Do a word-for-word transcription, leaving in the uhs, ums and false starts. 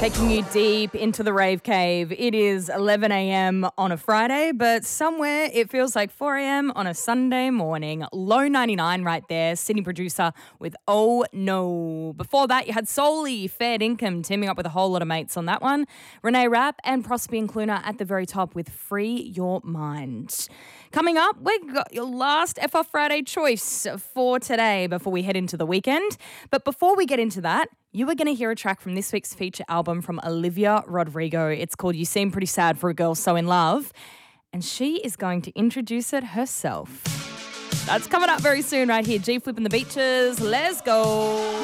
Taking you deep into the rave cave. It is eleven a.m. on a Friday, but somewhere it feels like four a.m. on a Sunday morning. Low ninety-nine right there, Sydney producer with Oh No. Before that, you had Solly, Fair Income, teaming up with a whole lot of mates on that one. Renee Rapp and Prosper and Cluna at the very top with Free Your Mind. Coming up, we've got your last F Off Friday choice for today before we head into the weekend. But before we get into that, you are going to hear a track from this week's feature album from Olivia Rodrigo. It's called You Seem Pretty Sad for a Girl So In Love. And she is going to introduce it herself. That's coming up very soon right here. G Flip and the Beaches. Let's go.